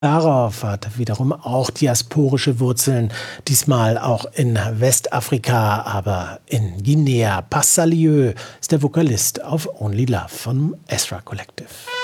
Darauf hat wiederum auch diasporische Wurzeln, diesmal auch in Westafrika, aber in Guinea. Passalieu ist der Vokalist auf Only Love vom Ezra Collective.